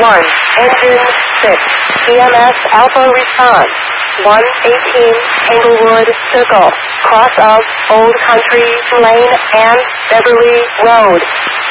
1, engine 6, EMS Alpha response, 118 Englewood Circle, cross of Old Country Lane and Beverly Road.